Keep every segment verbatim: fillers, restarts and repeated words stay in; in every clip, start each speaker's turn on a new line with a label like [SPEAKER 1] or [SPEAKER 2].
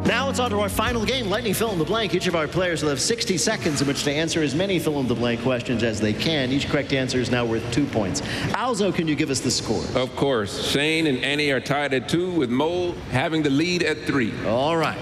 [SPEAKER 1] Now it's on to our final game, Lightning Fill in the Blank. Each of our players will have sixty seconds in which to answer as many fill in the blank questions as they can. Each correct answer is now worth two points. Alzo, can you give us the score?
[SPEAKER 2] Of course. Shane and Annie are tied at two, with Mo having the lead at three.
[SPEAKER 1] All right.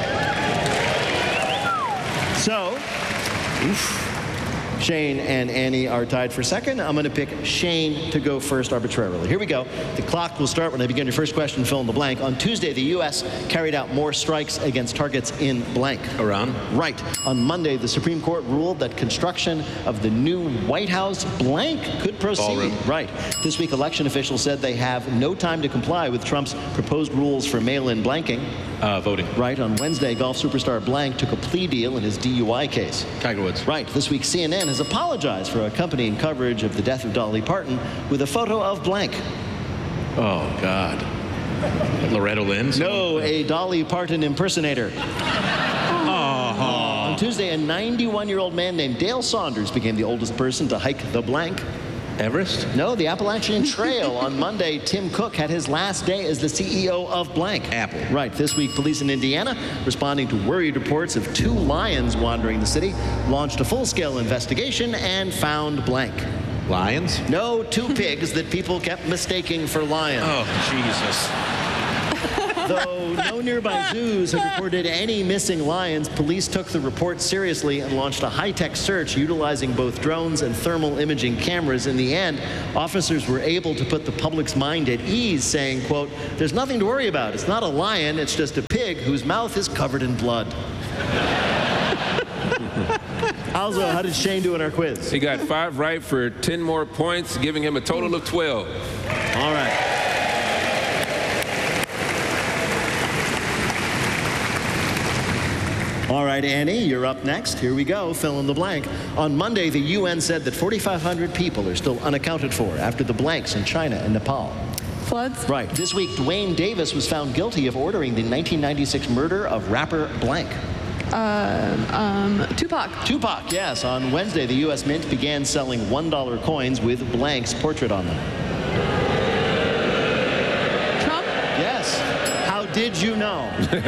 [SPEAKER 1] So, oof. Shane and Annie are tied for second. I'm going to pick Shane to go first arbitrarily. Here we go. The clock will start when I begin your first question, fill in the blank. On Tuesday, the U S carried out more strikes against targets in blank.
[SPEAKER 3] Iran.
[SPEAKER 1] Right. On Monday, the Supreme Court ruled that construction of the new White House blank could proceed.
[SPEAKER 3] Ballroom.
[SPEAKER 1] Right. This week, election officials said they have no time to comply with Trump's proposed rules for mail-in blanking.
[SPEAKER 3] Uh, voting.
[SPEAKER 1] Right. On Wednesday, golf superstar Blank took a plea deal in his D U I case.
[SPEAKER 3] Tiger Woods.
[SPEAKER 1] Right. This week, C N N has apologized for accompanying coverage of the death of Dolly Parton with a photo of Blank.
[SPEAKER 3] Oh, God. Loretta Lynn?
[SPEAKER 1] No, a Dolly Parton impersonator.
[SPEAKER 3] Oh.
[SPEAKER 1] On Tuesday, a ninety-one-year-old man named Dale Saunders became the oldest person to hike the blank.
[SPEAKER 3] Everest?
[SPEAKER 1] No, the Appalachian Trail. On Monday, Tim Cook had his last day as the C E O of blank.
[SPEAKER 3] Apple.
[SPEAKER 1] Right. This week, police in Indiana, responding to worried reports of two lions wandering the city, launched a full-scale investigation and found blank.
[SPEAKER 3] Lions?
[SPEAKER 1] No, two pigs that people kept mistaking for lions.
[SPEAKER 3] Oh, Jesus.
[SPEAKER 1] Though no nearby zoos have reported any missing lions, police took the report seriously and launched a high-tech search utilizing both drones and thermal imaging cameras. In the end, officers were able to put the public's mind at ease, saying, quote, "There's nothing to worry about. It's not a lion. It's just a pig whose mouth is covered in blood." Alzo, how did Shane do in our quiz?
[SPEAKER 2] He got five right for ten more points, giving him a total of twelve.
[SPEAKER 1] All right. All right, Annie, you're up next. Here we go. Fill in the blank. On Monday, the U N said that forty-five hundred people are still unaccounted for after the blanks in China and Nepal.
[SPEAKER 4] Floods?
[SPEAKER 1] Right. This week, Dwayne Davis was found guilty of ordering the nineteen ninety-six murder of rapper blank.
[SPEAKER 4] Uh, um, Tupac.
[SPEAKER 1] Tupac, yes. On Wednesday, the U S Mint began selling one dollar coins with blank's portrait on them.
[SPEAKER 4] Trump?
[SPEAKER 1] Yes. How did you know?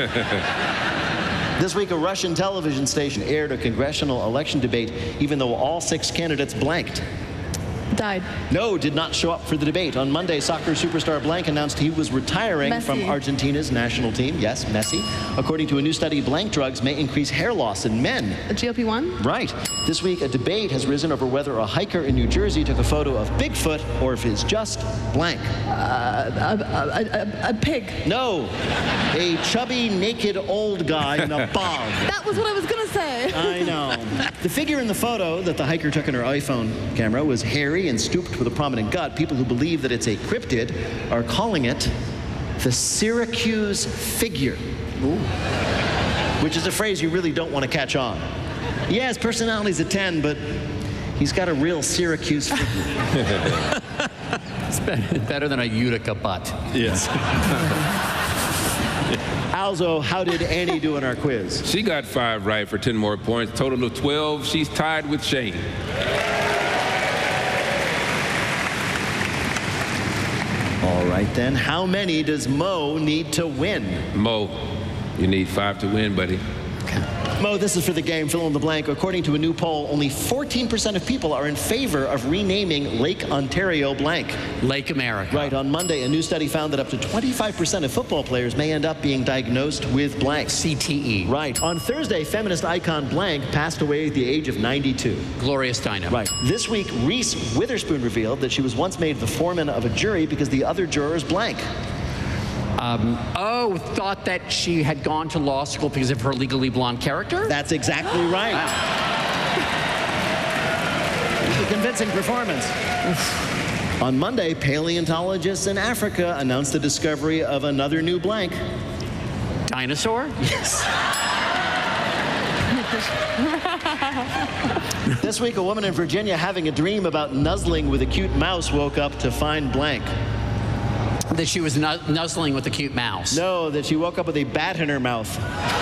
[SPEAKER 1] This week, a Russian television station aired a congressional election debate, even though all six candidates blanked.
[SPEAKER 4] Died.
[SPEAKER 1] No, did not show up for the debate. On Monday, soccer superstar Blank announced he was retiring
[SPEAKER 4] Messi.
[SPEAKER 1] from Argentina's national team. Yes, Messi. According to a new study, blank drugs may increase hair loss in men.
[SPEAKER 4] A G L P one?
[SPEAKER 1] Right. This week, a debate has risen over whether a hiker in New Jersey took a photo of Bigfoot or if it's just blank.
[SPEAKER 4] Uh, a, a, a, a pig.
[SPEAKER 1] No, a chubby, naked old guy in a bog.
[SPEAKER 4] That was what I was going to say.
[SPEAKER 1] I know. The figure in the photo that the hiker took in her iPhone camera was hairy and stooped with a prominent gut. People who believe that it's a cryptid are calling it the Syracuse figure. Ooh. Which is a phrase you really don't want to catch on. Yeah, his personality's a ten, but he's got a real Syracuse figure.
[SPEAKER 5] It's better, better than a Utica butt.
[SPEAKER 3] Yes.
[SPEAKER 1] Alzo, how did Annie do in our quiz?
[SPEAKER 2] She got five right for ten more points, total of twelve. She's tied with Shane.
[SPEAKER 1] All right, then. How many does Mo need to win?
[SPEAKER 2] Mo, you need five to win, buddy.
[SPEAKER 1] Mo, this is for the game, fill in the blank. According to a new poll, only fourteen percent of people are in favor of renaming Lake Ontario blank.
[SPEAKER 5] Lake America.
[SPEAKER 1] Right, on Monday, a new study found that up to twenty-five percent of football players may end up being diagnosed with blank.
[SPEAKER 5] C T E.
[SPEAKER 1] Right. On Thursday, feminist icon blank passed away at the age of ninety-two.
[SPEAKER 5] Gloria Steinem.
[SPEAKER 1] Right. This week, Reese Witherspoon revealed that she was once made the foreman of a jury because the other jurors blank.
[SPEAKER 5] Um, oh, thought that she had gone to law school because of her Legally Blonde character?
[SPEAKER 1] That's exactly right.
[SPEAKER 5] Wow.
[SPEAKER 1] A convincing performance. On Monday, paleontologists in Africa announced the discovery of another new blank.
[SPEAKER 5] Dinosaur?
[SPEAKER 1] Yes. This week, a woman in Virginia having a dream about nuzzling with a cute mouse woke up to find blank.
[SPEAKER 5] That she was nu nuzzling with a cute mouse.
[SPEAKER 1] No, that she woke up with a bat in her mouth.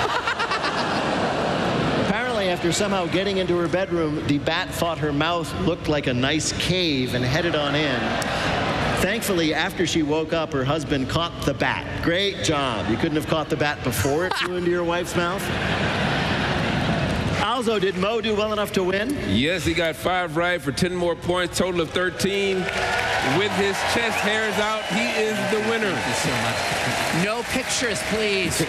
[SPEAKER 1] Apparently, after somehow getting into her bedroom, the bat thought her mouth looked like a nice cave and headed on in. Thankfully, after she woke up, her husband caught the bat. Great job. You couldn't have caught the bat before it flew into your wife's mouth? Also, did Mo do well enough to win?
[SPEAKER 2] Yes, he got five right for ten more points, total of thirteen. With his chest hairs out, he is the winner.
[SPEAKER 5] Thank you so much. No pictures, please.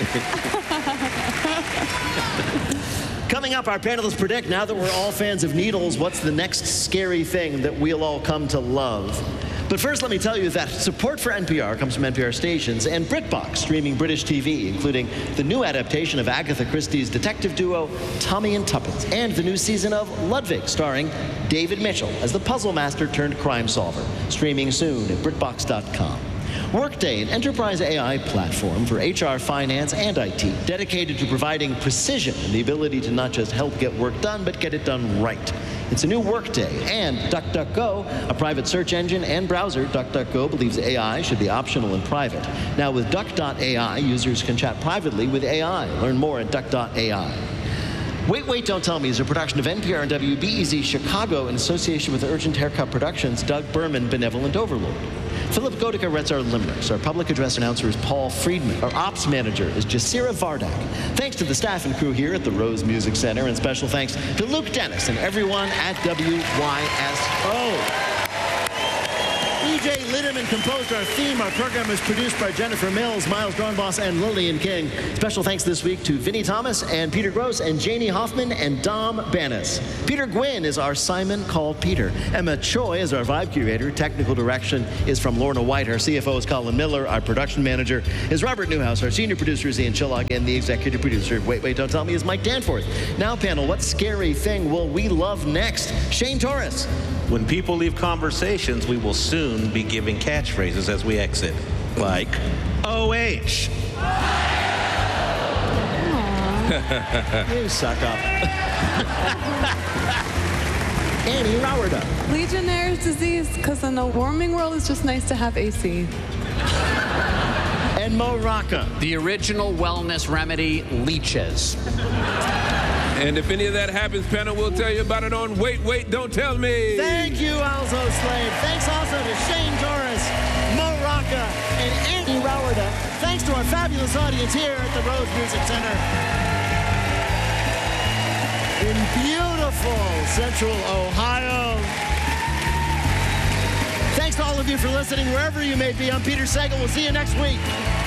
[SPEAKER 1] Coming up, our panelists predict, now that we're all fans of needles, what's the next scary thing that we'll all come to love? But first, let me tell you that support for N P R comes from N P R stations and BritBox, streaming British T V, including the new adaptation of Agatha Christie's detective duo, Tommy and Tuppence, and the new season of Ludwig, starring David Mitchell as the puzzle master turned crime solver, streaming soon at BritBox dot com. Workday, an enterprise A I platform for H R, finance, and I T, dedicated to providing precision and the ability to not just help get work done, but get it done right. It's a new Workday. And DuckDuckGo, a private search engine and browser, DuckDuckGo believes A I should be optional and private. Now with Duck dot A I, users can chat privately with A I. Learn more at Duck dot A I. Wait, Wait, Don't Tell Me is a production of N P R and W B E Z Chicago in association with Urgent Haircut Productions, Doug Berman, Benevolent Overlord. Philip Godica reads our limericks. Our public address announcer is Paul Friedman. Our ops manager is Jasira Vardak. Thanks to the staff and crew here at the Rose Music Center, and special thanks to Luke Dennis and everyone at W Y S O. E J Lindemann composed our theme. Our program is produced by Jennifer Mills, Miles Dornbos, and Lillian King. Special thanks this week to Vinnie Thomas and Peter Gross and Janie Hoffman and Dom Banas. Peter Gwynn is our Simon Called Peter. Emma Choi is our vibe curator. Technical direction is from Lorna White. Our C F O is Colin Miller. Our production manager is Robert Newhouse. Our senior producer is Ian Chillock. And the executive producer of Wait, Wait, Don't Tell Me is Mike Danforth. Now, panel, what scary thing will we love next? Shane Torres.
[SPEAKER 3] When people leave conversations, we will soon be giving catchphrases as we exit, like O H.
[SPEAKER 1] You suck up. Annie Rowerda.
[SPEAKER 4] Legionnaire's disease, because in a warming world, it's just nice to have A C.
[SPEAKER 1] And Mo Rocca.
[SPEAKER 5] The original wellness remedy, leeches.
[SPEAKER 2] And if any of that happens, panel, we'll tell you about it on Wait, Wait, Don't Tell Me.
[SPEAKER 1] Thank you, Alzo Slade. Thanks also to Shane Torres, Mo Rocca, and Annie Rowerda. Thanks to our fabulous audience here at the Rose Music Center in beautiful Central Ohio. Thanks to all of you for listening, wherever you may be. I'm Peter Sagal. We'll see you next week.